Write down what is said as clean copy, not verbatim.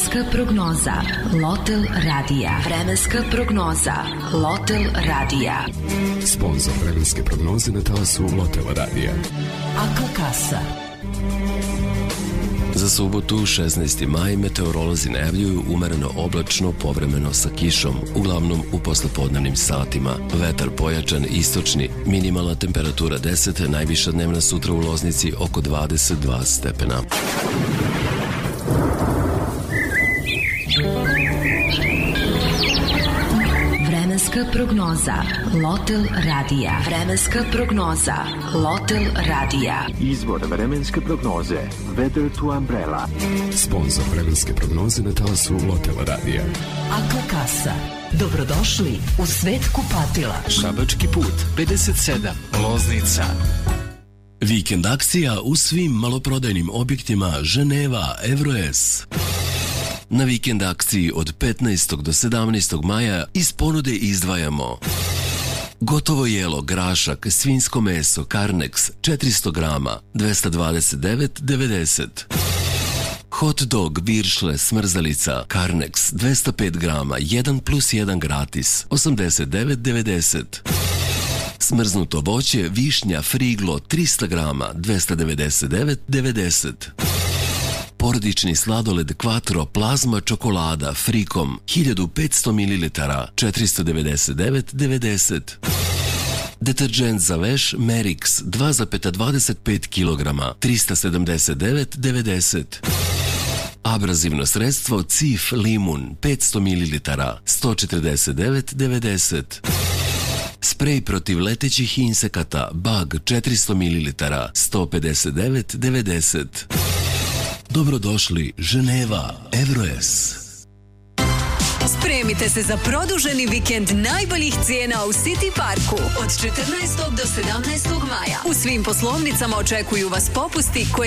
Vremenska prognoza Lotel Radija. Vremenska prognoza Lotel Radija. Sponzor vremenske prognoze na talasu Lotel Radija. Akla kasa. Za subotu, 16. maj, meteorolozi najavljuju umereno oblačno, povremeno sa kišom, uglavnom u poslepodnevnim satima. Vetar pojačan, istočni, minimalna temperatura 10, najviša dnevna sutra u Loznici oko 22 stepena. Vremenska prognoza Lotel Radija. Vremenska prognoza Lotel Radija. Izvor vremenske prognoze Weather to Umbrella. Sponzor vremenske prognoze na talasu Lotel Radija. Akla kasa. Dobrodošli u svet kupatila. Šabački put 57, Loznica. Vikend akcija u svim maloprodajnim objektima Ženeva, Evroes. Na vikend akciji od 15. do 17. maja iz ponude izdvajamo gotovo jelo, grašak, svinjsko meso, Carnex 400 grama 229,90. Hot dog, viršle, smrzalica, Carnex 205 grama 1+1 gratis 89,90. Smrznuto voće, višnja, friglo 300 grama 299,90. Porodični sladoled Quattro plazma čokolada Frikom 1500 ml 499,90. Deterđent za veš Merix 2,25 kg 379,90. Abrazivno sredstvo Cif limun 500 ml 149,90. Sprej protiv letećih insekata Bug 400 ml 159,90. Dobrodošli Ženeva, Evroes. Spremite se za produženi vikend najboljih cijena u City Parku od 14. do 17. maja. U svim poslovnicama očekuju vas popusti koje